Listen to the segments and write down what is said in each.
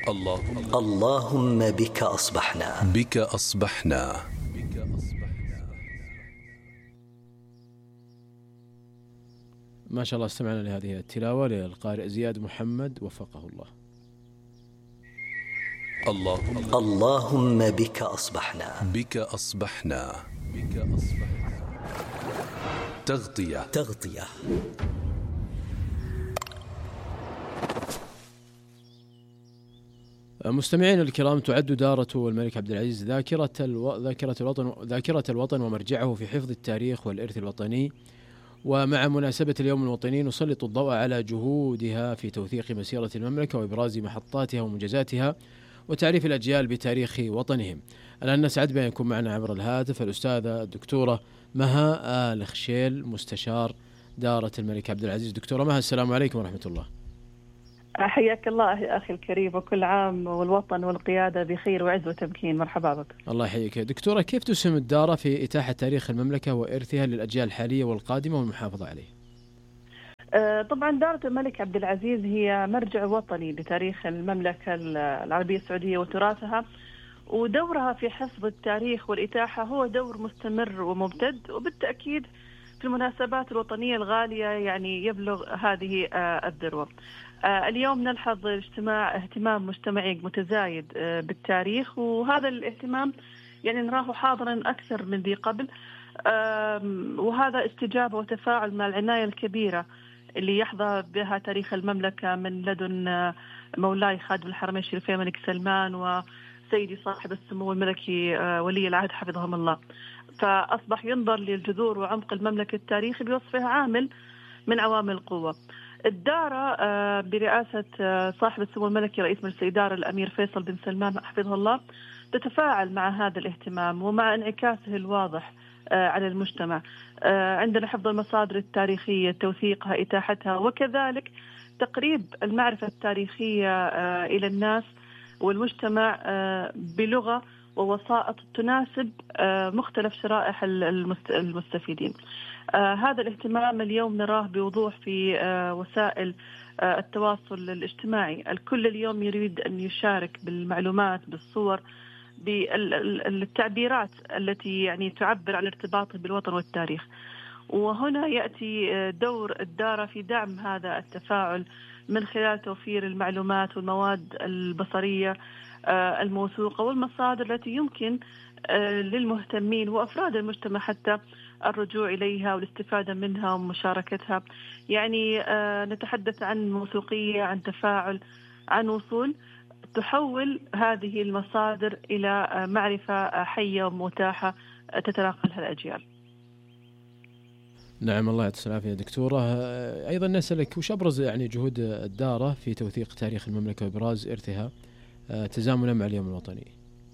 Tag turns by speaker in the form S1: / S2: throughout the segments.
S1: اللهم بك أصبحنا.
S2: ما شاء الله استمعنا لهذه التلاوة للقارئ زياد محمد وفقه الله.
S1: اللهم بك أصبحنا. تغطية.
S2: مستمعين الكرام، تعد دارة الملك عبد العزيز ذاكرة الوطن ومرجعه في حفظ التاريخ والإرث الوطني. ومع مناسبة اليوم الوطني نسلط الضوء على جهودها في توثيق مسيرة المملكة وإبراز محطاتها ومنجزاتها وتعريف الأجيال بتاريخ وطنهم. الآن نسعد بأن يكون معنا عبر الهاتف الأستاذة الدكتورة مها آل خشيل، مستشار دارة الملك عبد العزيز. دكتورة مها، السلام عليكم ورحمة الله.
S3: حياك الله أخي الكريم، وكل عام والوطن والقيادة بخير وعز وتمكين. مرحبا بك.
S2: الله يحييك. دكتورة، كيف تسهم الدارة في إتاحة تاريخ المملكة وإرثها للأجيال الحالية والقادمة والمحافظة عليه؟
S3: طبعا دارة الملك عبد العزيز هي مرجع وطني لتاريخ المملكة العربية السعودية وتراثها، ودورها في حفظ التاريخ والإتاحة هو دور مستمر وممتد، وبالتأكيد في المناسبات الوطنية الغالية يعني يبلغ هذه الذروة. اليوم نلحظ اهتمام مجتمعي متزايد بالتاريخ، وهذا الاهتمام يعني نراه حاضرا أكثر من ذي قبل، وهذا استجابة وتفاعل مع العناية الكبيرة اللي يحظى بها تاريخ المملكة من لدن مولاي خادم الحرمين الشريفين الملك سلمان وسيدي صاحب السمو الملكي ولي العهد حفظهم الله. فأصبح ينظر للجذور وعمق المملكة التاريخي بوصفها عامل من عوامل القوة. الدارة برئاسة صاحب السمو الملكي رئيس مجلس الإدارة الأمير فيصل بن سلمان حفظه الله تتفاعل مع هذا الاهتمام ومع انعكاسه الواضح على المجتمع. عندنا حفظ المصادر التاريخية، توثيقها، إتاحتها، وكذلك تقريب المعرفة التاريخية إلى الناس والمجتمع بلغة ووسائط تناسب مختلف شرائح المستفيدين. هذا الاهتمام اليوم نراه بوضوح في وسائل التواصل الاجتماعي. الكل اليوم يريد أن يشارك بالمعلومات، بالصور، بالتعبيرات التي يعني تعبر عن ارتباطه بالوطن والتاريخ. وهنا يأتي دور الدارة في دعم هذا التفاعل من خلال توفير المعلومات والمواد البصرية الموثوقة والمصادر التي يمكن للمهتمين وأفراد المجتمع حتى الرجوع إليها والاستفادة منها ومشاركتها. يعني نتحدث عن موثوقية، عن تفاعل، عن وصول تحول هذه المصادر إلى معرفة حية ومتاحة تتناقلها الأجيال.
S2: نعم، الله يعطيك العافية دكتورة. أيضا نسألك وش أبرز يعني جهود الدارة في توثيق تاريخ المملكة وإبراز إرثها تزامنا مع اليوم الوطني؟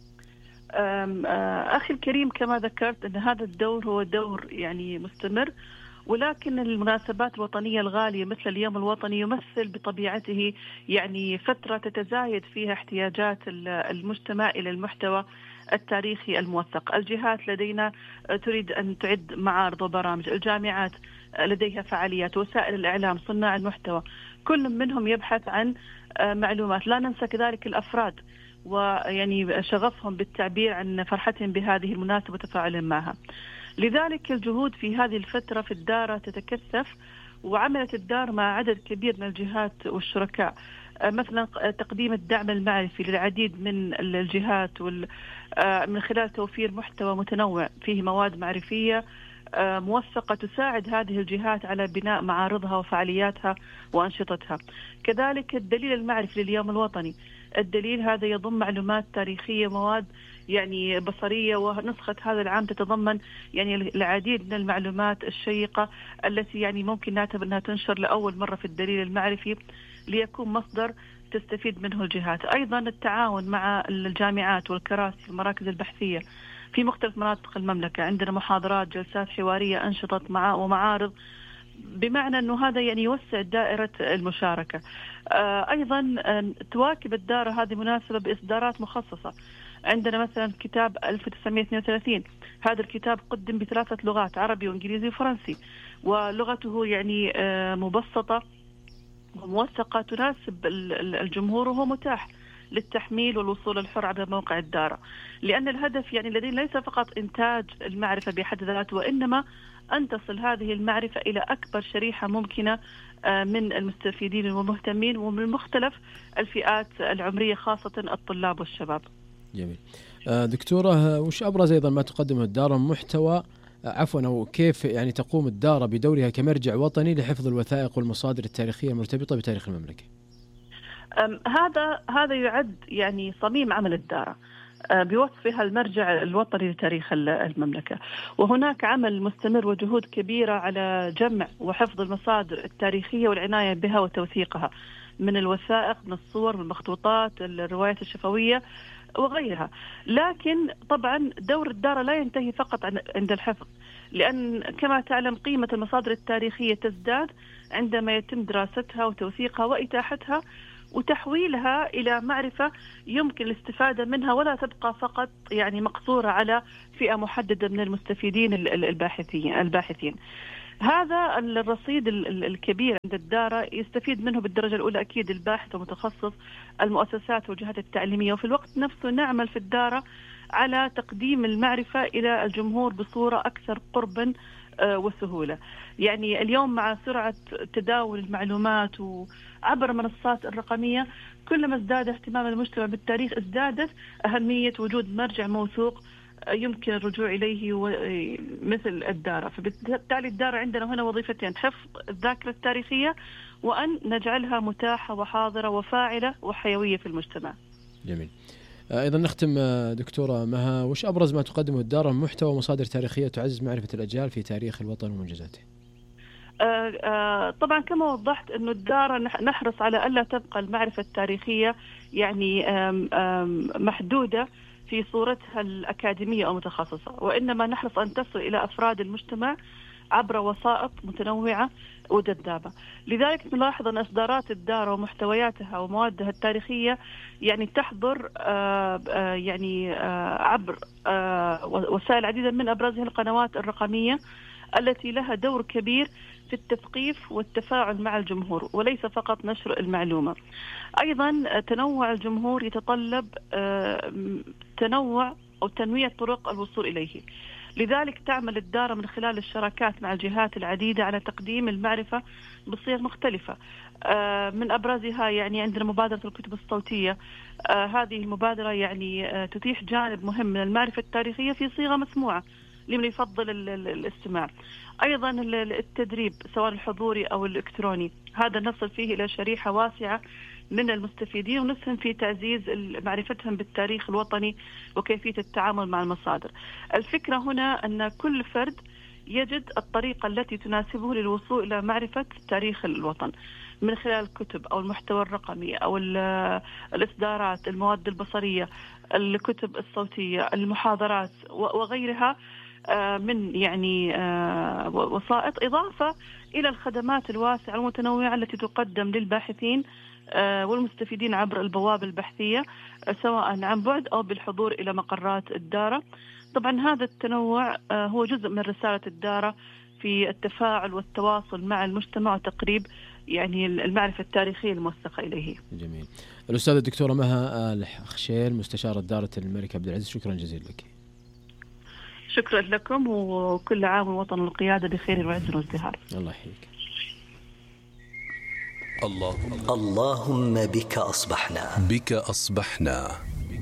S3: أخي الكريم، كما ذكرت أن هذا الدور هو دور يعني مستمر، ولكن المناسبات الوطنية الغالية مثل اليوم الوطني يمثل بطبيعته يعني فترة تتزايد فيها احتياجات المجتمع إلى المحتوى التاريخي الموثق. الجهات لدينا تريد أن تعد معارض وبرامج، الجامعات لديها فعاليات، وسائل الإعلام، صناع المحتوى، كل منهم يبحث عن معلومات. لا ننسى كذلك الأفراد ويعني شغفهم بالتعبير عن فرحتهم بهذه المناسبة وتفاعلهم معها. لذلك الجهود في هذه الفترة في الدارة تتكثف، وعملت الدار مع عدد كبير من الجهات والشركاء، مثلا تقديم الدعم المعرفي للعديد من الجهات من خلال توفير محتوى متنوع فيه مواد معرفية موثقة تساعد هذه الجهات على بناء معارضها وفعالياتها وأنشطتها. كذلك الدليل المعرفي لليوم الوطني، الدليل هذا يضم معلومات تاريخية، مواد يعني بصرية، ونسخة هذا العام تتضمن يعني العديد من المعلومات الشيقة التي يعني ممكن نعتبر أنها تنشر لأول مرة في الدليل المعرفي ليكون مصدر تستفيد منه الجهات. أيضا التعاون مع الجامعات والكراسي والمراكز البحثية في مختلف مناطق المملكة، عندنا محاضرات، جلسات حوارية، أنشطة ومعارض، بمعنى أنه هذا يعني يوسع دائرة المشاركة. أيضا تواكب الدارة هذه مناسبة بإصدارات مخصصة. عندنا مثلا كتاب 1932، هذا الكتاب قدم ب3 لغات، عربي وإنجليزي وفرنسي، ولغته يعني مبسطة وموثقة تناسب الجمهور، وهو متاح للتحميل والوصول الحر عبر موقع الدارة، لأن الهدف يعني الذي ليس فقط إنتاج المعرفة بحد ذاته، وإنما أن تصل هذه المعرفة إلى أكبر شريحة ممكنة من المستفيدين والمهتمين ومن مختلف الفئات العمرية، خاصة الطلاب والشباب.
S2: جميل. دكتورة، وش أبرز أيضا ما تقدمه الدارة محتوى أو كيف يعني تقوم الدارة بدورها كمرجع وطني لحفظ الوثائق والمصادر التاريخية المرتبطة بتاريخ المملكة؟
S3: هذا يعد يعني صميم عمل الدارة بوصفها المرجع الوطني لتاريخ المملكة، وهناك عمل مستمر وجهود كبيرة على جمع وحفظ المصادر التاريخية والعناية بها وتوثيقها من الوثائق، من الصور، من المخطوطات، الروايات الشفوية وغيرها. لكن طبعا دور الدارة لا ينتهي فقط عند الحفظ، لأن كما تعلم قيمة المصادر التاريخية تزداد عندما يتم دراستها وتوثيقها وإتاحتها وتحويلها إلى معرفة يمكن الاستفادة منها، ولا تبقى فقط يعني مقصورة على فئة محددة من المستفيدين الباحثين. هذا الرصيد الكبير عند الدارة يستفيد منه بالدرجة الأولى أكيد الباحث والمتخصص، المؤسسات والجهات التعليمية، وفي الوقت نفسه نعمل في الدارة على تقديم المعرفة إلى الجمهور بصورة أكثر قربا وسهولة. يعني اليوم مع سرعة تداول المعلومات وعبر المنصات الرقمية، كلما ازداد اهتمام المجتمع بالتاريخ ازدادت أهمية وجود مرجع موثوق يمكن الرجوع إليه مثل الدارة. فبالتالي الدارة عندنا هنا وظيفتين: حفظ الذاكرة التاريخية، وأن نجعلها متاحة وحاضرة وفاعلة وحيوية في المجتمع.
S2: جميل. أيضا نختم دكتورة مها، وش أبرز ما تقدمه الدارة من محتوى ومصادر تاريخية تعزز معرفة الأجيال في تاريخ الوطن ومنجزاته؟
S3: طبعا كما وضحت أنه الدارة نحرص على ألا تبقى المعرفة التاريخية يعني محدودة في صورتها الأكاديمية أو متخصصة، وإنما نحرص أن تصل إلى أفراد المجتمع عبر وسائط متنوعة وجذابة. لذلك نلاحظ أن إصدارات الدارة ومحتوياتها وموادها التاريخية يعني تحضر عبر وسائل عديدة، من أبرزها القنوات الرقمية التي لها دور كبير في التثقيف والتفاعل مع الجمهور وليس فقط نشر المعلومة. أيضا تنوع الجمهور يتطلب تنوع أو تنويع طرق الوصول إليه، لذلك تعمل الدارة من خلال الشراكات مع الجهات العديدة على تقديم المعرفة بصيغ مختلفة. من أبرزها يعني عندنا مبادرة الكتب الصوتية. هذه المبادرة يعني تتيح جانب مهم من المعرفة التاريخية في صيغة مسموعة لمن يفضل الاستماع. أيضا التدريب سواء الحضوري أو الإلكتروني، هذا نصل فيه إلى شريحة واسعة من المستفيدين ونسهم في تعزيز معرفتهم بالتاريخ الوطني وكيفية التعامل مع المصادر. الفكرة هنا أن كل فرد يجد الطريقة التي تناسبه للوصول إلى معرفة تاريخ الوطن من خلال الكتب أو المحتوى الرقمي أو الإصدارات، المواد البصرية، الكتب الصوتية، المحاضرات وغيرها من يعني وسائط، إضافة إلى الخدمات الواسعة المتنوعة التي تقدم للباحثين والمستفيدين عبر البوابة البحثية سواء عن بعد أو بالحضور إلى مقرات الدارة. طبعا هذا التنوع هو جزء من رسالة الدارة في التفاعل والتواصل مع المجتمع وتقريب يعني المعرفة التاريخية الموثقة إليه.
S2: جميل. الأستاذة الدكتورة مها آل خشيل، مستشارة دارة الملك عبد العزيز، شكرا جزيلا لك.
S3: شكرا لكم، وكل عام ووطن القيادة بخير وعز وازدهار.
S2: الله يحييك.
S1: اللهم بك أصبحنا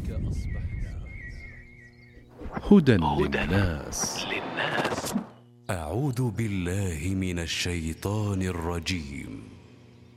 S4: هدى للناس. أعوذ بالله من الشيطان الرجيم.